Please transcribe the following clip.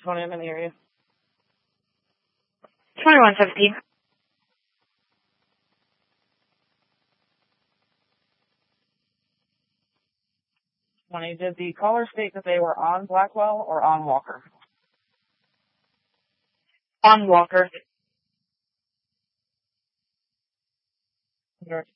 when I'm in the area. 2117. Did the caller state that they were on Blackwell or on Walker? On Walker.